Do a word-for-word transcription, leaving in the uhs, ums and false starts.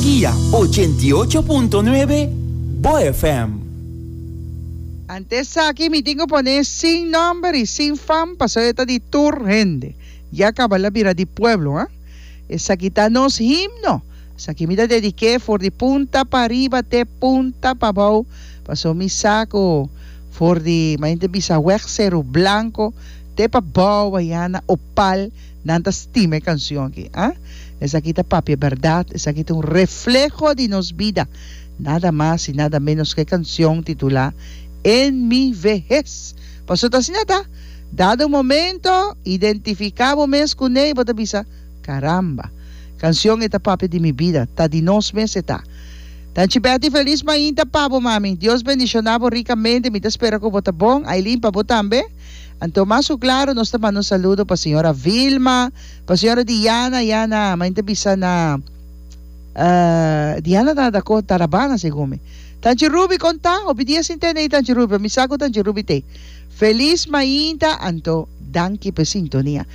Guía ochenta y ocho punto nueve Bo F M. Antes aquí mi tengo poner sin nombre y sin fan pasó esta de Turgende. Ya acaba la vida de pueblo, ¿ah? ¿eh? Esa quita nos himno. Esa que mira dediqué for de punta para arriba, de punta para abajo. Pasó mi saco for de, imagínate, bisahuexero blanco, de pa abajo, bayana, opal, nanta estime canción aquí, ¿ah? ¿eh? Esa quita papi, verdad, esa quita un reflejo de nos vida. Nada más y nada menos que canción titulada En mi vejez. Pasó así nada. Dado un momento, identificamos mes con él, bota bisa, caramba. Canción esta papi de mi vida, ta de nos meses está. Tan chipete feliz mainta pabo mami. Dios bendicionaba ricamente, me te espero que bota bon, Aileen pa botambe. Anto más claro, nos manda un saludo para señora Vilma, para señora Diana, Diana, mainta bisa na uh, Diana da da ko Tarabana segume. Tanchi Ruby conta, obediencia intene tanchi Ruby, mi saco tanchi Ruby te. Feliz mainta anto danki pe sintonía.